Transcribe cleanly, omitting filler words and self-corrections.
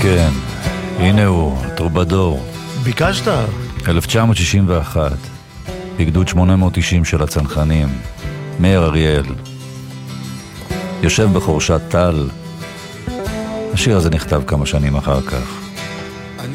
כן, הנה הוא, טרובדור. ביקשת? 1961, בגדוד 890 של הצנחנים, מאיר אריאל. יושב בחורשת טל. השיר הזה נכתב כמה שנים אחר כך.